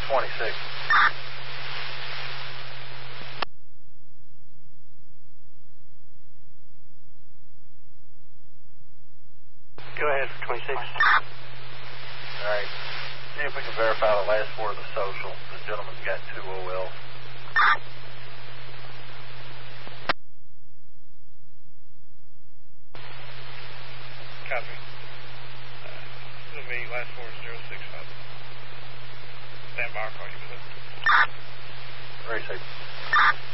26. Go ahead for 26. All right. See if we can verify the last four of the social. The gentleman's got 2 OL. Copy. It'll be last 4 is 065. Stand by, I'll call you with it. Very safe.